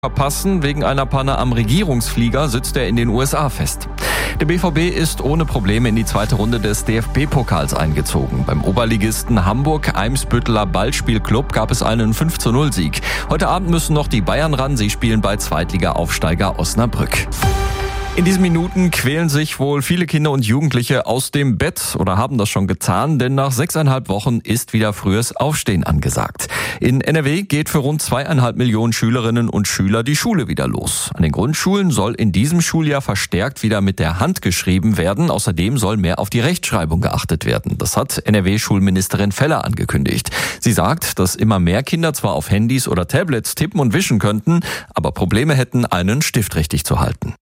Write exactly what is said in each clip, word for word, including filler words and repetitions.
verpassen. Wegen einer Panne am Regierungsflieger sitzt er in den U S A fest. Der B V B ist ohne Probleme in die zweite Runde des D F B-Pokals eingezogen. Beim Oberligisten Hamburg-Eimsbütteler Ballspielclub gab es einen fünf zu null Sieg. Heute Abend müssen noch die Bayern ran. Sie spielen bei Zweitliga-Aufsteiger Osnabrück. In diesen Minuten quälen sich wohl viele Kinder und Jugendliche aus dem Bett oder haben das schon getan, denn nach sechseinhalb Wochen ist wieder frühes Aufstehen angesagt. In N R W geht für rund zweieinhalb Millionen Schülerinnen und Schüler die Schule wieder los. An den Grundschulen soll in diesem Schuljahr verstärkt wieder mit der Hand geschrieben werden. Außerdem soll mehr auf die Rechtschreibung geachtet werden. Das hat N R W-Schulministerin Feller angekündigt. Sie sagt, dass immer mehr Kinder zwar auf Handys oder Tablets tippen und wischen könnten, aber Probleme hätten, einen Stift richtig zu halten.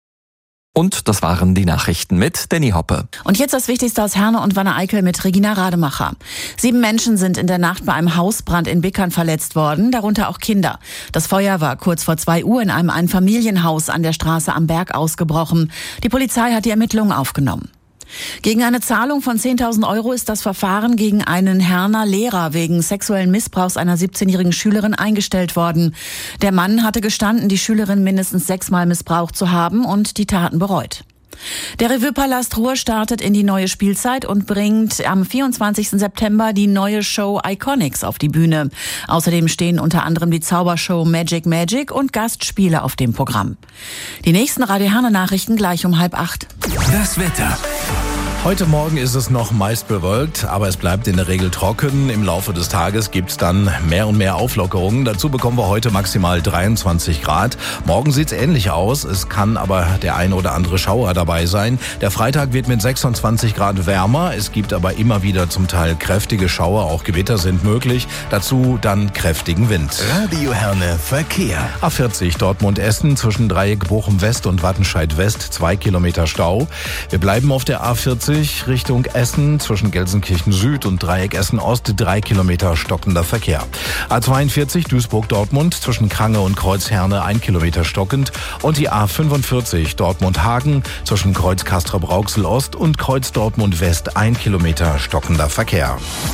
Und das waren die Nachrichten mit Danny Hoppe. Und jetzt das Wichtigste aus Herne und Wanne-Eickel mit Regina Rademacher. Sieben Menschen sind in der Nacht bei einem Hausbrand in Bickern verletzt worden, darunter auch Kinder. Das Feuer war kurz vor zwei Uhr in einem Einfamilienhaus an der Straße am Berg ausgebrochen. Die Polizei hat die Ermittlungen aufgenommen. Gegen eine Zahlung von zehntausend Euro ist das Verfahren gegen einen Herner Lehrer wegen sexuellen Missbrauchs einer siebzehnjährigen Schülerin eingestellt worden. Der Mann hatte gestanden, die Schülerin mindestens sechsmal missbraucht zu haben und die Taten bereut. Der Revue-Palast Ruhr startet in die neue Spielzeit und bringt am vierundzwanzigsten September die neue Show Iconics auf die Bühne. Außerdem stehen unter anderem die Zaubershow Magic Magic und Gastspiele auf dem Programm. Die nächsten Radio Herne Nachrichten gleich um halb acht. Das Wetter. Heute Morgen ist es noch meist bewölkt, aber es bleibt in der Regel trocken. Im Laufe des Tages gibt's dann mehr und mehr Auflockerungen. Dazu bekommen wir heute maximal dreiundzwanzig Grad. Morgen sieht's ähnlich aus. Es kann aber der ein oder andere Schauer dabei sein. Der Freitag wird mit sechsundzwanzig Grad wärmer. Es gibt aber immer wieder zum Teil kräftige Schauer. Auch Gewitter sind möglich. Dazu dann kräftigen Wind. Radio Herne Verkehr. A vierzig Dortmund-Essen zwischen Dreieck Bochum-West und Wattenscheid-West. Zwei Kilometer Stau. Wir bleiben auf der A vierzig. Richtung Essen zwischen Gelsenkirchen Süd und Dreieck Essen Ost, drei Kilometer stockender Verkehr. A zweiundvierzig Duisburg-Dortmund zwischen Krange und Kreuz-Herne, ein Kilometer stockend. Und die A fünfundvierzig Dortmund-Hagen zwischen Kreuz Castrop-Rauxel Ost und Kreuz Dortmund West, ein Kilometer stockender Verkehr.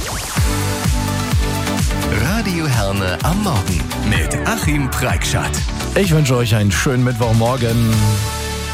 Radio Herne am Morgen mit Achim Preikschat. Ich wünsche euch einen schönen Mittwochmorgen.